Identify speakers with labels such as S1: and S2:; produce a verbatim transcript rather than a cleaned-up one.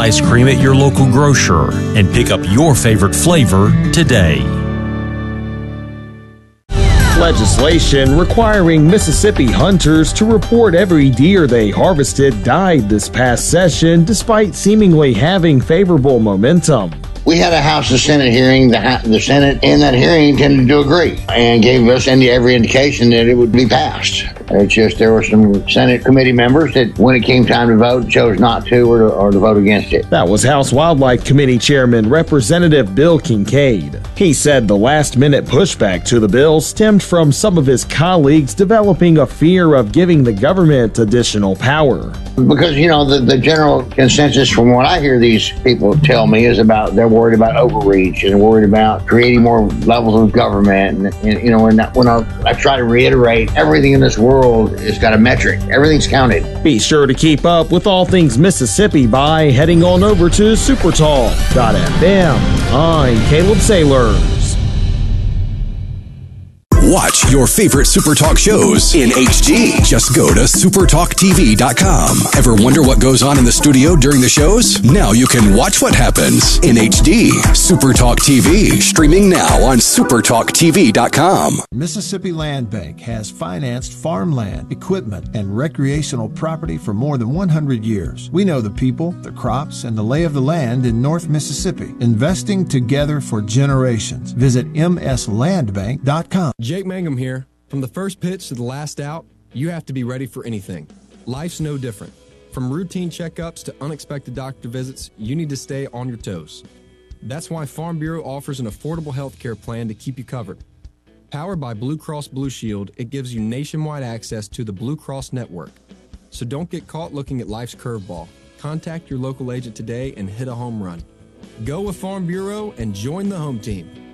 S1: ice cream at your local grocer and pick up your favorite flavor today.
S2: Legislation requiring Mississippi hunters to report every deer they harvested died this past session, despite seemingly having favorable momentum.
S3: We had a House and Senate hearing. The, the Senate in that hearing tended to agree and gave us every indication that it would be passed. It's just there were some Senate committee members that, when it came time to vote, chose not to or to, or to vote against it.
S2: That was House Wildlife Committee Chairman Representative Bill Kincaid. He said the last-minute pushback to the bill stemmed from some of his colleagues developing a fear of giving the government additional power.
S3: Because, you know, the, the general consensus from what I hear these people tell me is about they're worried about overreach and worried about creating more levels of government. And, and you know, when, when I, I try to reiterate, everything in this world has got a metric. Everything's counted.
S2: Be sure to keep up with all things Mississippi by heading on over to supertalk dot f m. I'm Caleb Sailors.
S4: Watch your favorite SuperTalk shows in H D. Just go to super talk t v dot com. Ever wonder what goes on in the studio during the shows? Now you can watch what happens in H D. SuperTalk T V, streaming now on super talk t v dot com.
S5: Mississippi Land Bank has financed farmland, equipment, and recreational property for more than one hundred years. We know the people, the crops, and the lay of the land in North Mississippi, investing together for generations. Visit m s land bank dot com.
S6: Jake Mangum here. From the first pitch to the last out, you have to be ready for anything. Life's no different. From routine checkups to unexpected doctor visits, you need to stay on your toes. That's why Farm Bureau offers an affordable health care plan to keep you covered. Powered by Blue Cross Blue Shield, it gives you nationwide access to the Blue Cross network. So don't get caught looking at life's curveball. Contact your local agent today and hit a home run. Go with Farm Bureau and join the home team.